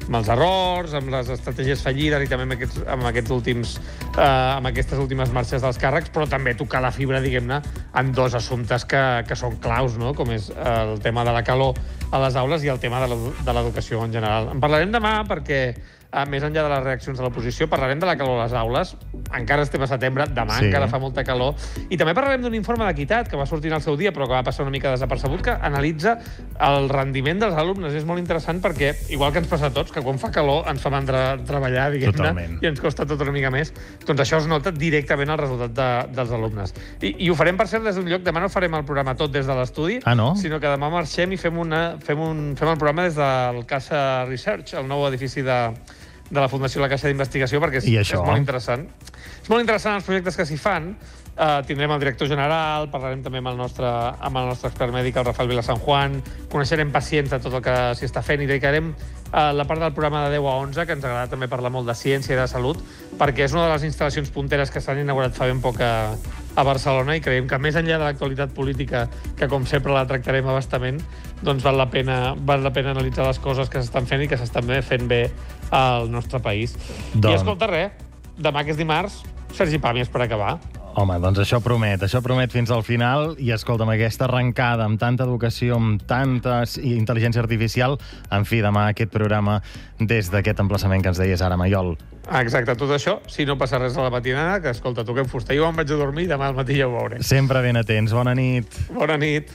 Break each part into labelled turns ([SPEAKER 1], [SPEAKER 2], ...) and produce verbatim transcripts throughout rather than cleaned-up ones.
[SPEAKER 1] amb els errors, amb les estratègies fallides i també amb, aquests, amb, aquests últims, eh, amb aquestes últimes marxes dels càrrecs, però també tocar la fibra, diguem-ne, en dos assumptes que, que són claus, no? Com és el tema de la calor a les aules i el tema de l'educació en general. En parlarem demà perquè, a més enllà de les reaccions de l'oposició, parlarem de la calor a les aules. Encara estem a setembre, demà sí. encara fa molta calor. I també parlarem d'un informe d'equitat que va sortir al seu dia, però que va passar una mica desapercebut, que analitza el rendiment dels alumnes. És molt interessant perquè, igual que ens passa a tots, que quan fa calor ens fa mandra treballar, diguem-ne, i ens costa tot una mica més, doncs això es nota directament al resultat de, dels alumnes. I, I ho farem, per cert, des d'un lloc. Demà no farem el programa tot des de l'estudi,
[SPEAKER 2] ah, no?
[SPEAKER 1] sinó que demà marxem i fem, una, fem, un, fem el programa des del Casa Research, el nou edifici de de la Fundació La Caixa d'Investigació, perquè és, és molt interessant. És molt interessant els projectes que s'hi fan. Uh, tindrem el director general, parlarem també amb el nostre, amb el nostre expert mèdic, el Rafael Vila San Juan, coneixerem pacients de tot el que s'hi està fent i dedicarem uh, la part del programa de deu a onze, que ens agrada també parlar molt de ciència i de salut, perquè és una de les instal·lacions punteres que s'han inaugurat fa ben poc a, a Barcelona i creiem que més enllà de l'actualitat política, que com sempre la tractarem a bastament, doncs val la pena, val la pena analitzar les coses que s'estan fent i que s'estan fent bé al nostre país. Don. I escolta, res, demà que és dimarts, Sergi Pàmies per acabar.
[SPEAKER 2] Home, doncs això promet, això promet fins al final, i escolta'm, aquesta arrencada amb tanta educació, amb tanta intel·ligència artificial, en fi, demà aquest programa des d'aquest emplaçament que ens deies ara, Maiol.
[SPEAKER 1] Exacte, tot això, si no passa res a la matinada, que escolta, toquem fusta, jo em vaig a dormir i demà al matí ja ho veuré.
[SPEAKER 2] Sempre ben atents, bona nit.
[SPEAKER 1] Bona nit.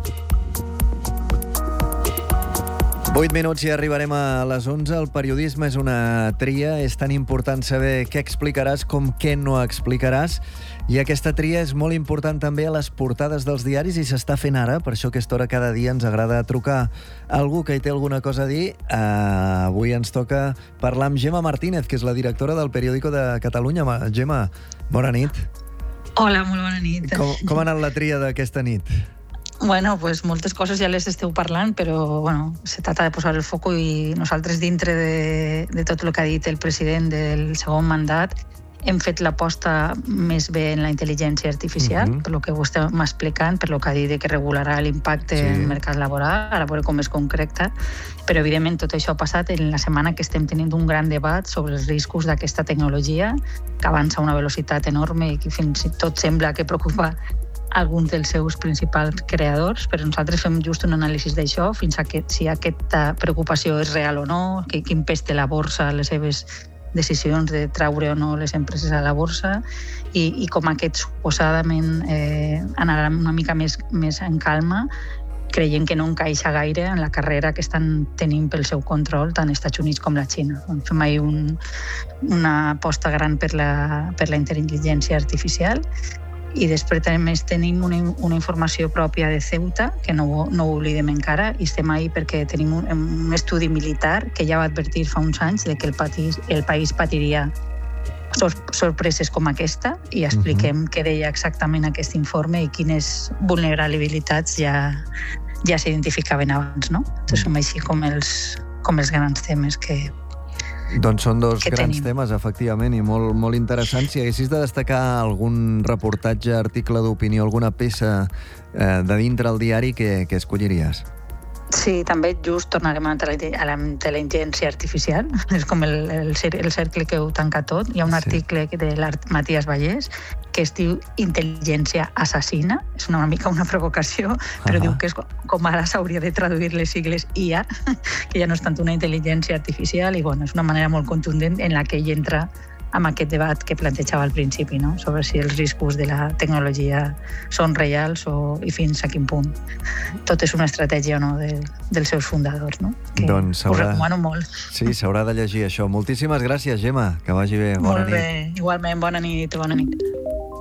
[SPEAKER 3] vuit minuts i arribarem a les onze. El periodisme és una tria. És tan important saber què explicaràs com què no explicaràs. I aquesta tria és molt important també a les portades dels diaris i s'està fent ara. Per això a aquesta hora cada dia ens agrada trucar a algú que hi té alguna cosa a dir. Uh, avui ens toca parlar amb Gemma Martínez, que és la directora del Periódico de Catalunya. Gemma, bona nit.
[SPEAKER 4] Hola, molt bona nit.
[SPEAKER 3] Com, com ha anat la tria d'aquesta nit?
[SPEAKER 4] Bueno, pues moltes coses ja les esteu parlant, però bueno, se trata de posar el foc i nosaltres dintre de, de tot el que ha dit el president del segon mandat hem fet l'aposta més bé en la intel·ligència artificial, uh-huh. per lo que vostè m'ha explicat, per lo que ha dit que regularà l'impacte sí. en el mercat laboral, ara veure com es concreta, però evidentment tot això ha passat en la setmana que estem tenint un gran debat sobre els riscos d'aquesta tecnologia, que avança a una velocitat enorme i que fins i tot sembla que preocupa alguns dels seus principals creadors, però nosaltres fem just un anàlisi d'això, fins a que, si aquesta preocupació és real o no, que, quin pes té la borsa, les seves decisions de traure o no les empreses a la borsa i, i com aquest suposadament eh, anarà una mica més, més en calma, creient que no encaixa gaire en la carrera que estan tenint pel seu control tant els Estats Units com la Xina. Fem ahir un, una aposta gran per la, per la intel·ligència artificial i després també tenim una, una informació pròpia de Ceuta, que no, no ho oblidem encara, i estem ahí perquè tenim un, un estudi militar que ja va advertir fa uns anys de que el, país, el país patiria sor, sorpreses com aquesta i expliquem uh-huh. què deia exactament aquest informe i quines vulnerabilitats ja, ja s'identificaven abans, no? Entonces, som així com els, com els grans temes que
[SPEAKER 3] Doncs són dos grans
[SPEAKER 4] tenim.
[SPEAKER 3] temes, efectivament, i molt, molt interessants. Si haguessis de destacar algun reportatge, article d'opinió, alguna peça eh, de dintre el diari, què, què escolliries?
[SPEAKER 4] Sí, també just tornarem a la intel·ligència artificial. És com el, el, el cercle que ho tanca tot. Hi ha un sí. article de Matías Vallès que es diu Intel·ligència assassina. És una mica una provocació, però uh-huh. diu que és com ara s'hauria de traduir les sigles I A, que ja no és tant una intel·ligència artificial, i bueno, és una manera molt contundent en la que ell entra amb aquest debat que plantejava al principi, no? Sobre si els riscos de la tecnologia són reals o, i fins a quin punt. Tot és una estratègia o no de, dels seus fundadors, no? Que doncs ho recomano molt.
[SPEAKER 3] Sí, s'haurà de llegir això. Moltíssimes gràcies, Gemma. Que vagi bé. Bona
[SPEAKER 4] molt
[SPEAKER 3] nit.
[SPEAKER 4] Molt bé. Igualment, bona nit. Bona nit.